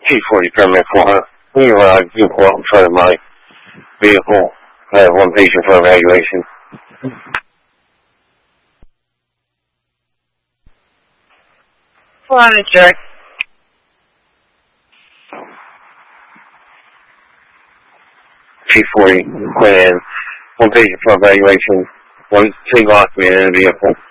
P40 permit for her. We arrived, you pull up in front of my vehicle. I have one patient for evaluation. Florida, Jerry. P40 went in. One patient for evaluation. One single occupant in the vehicle.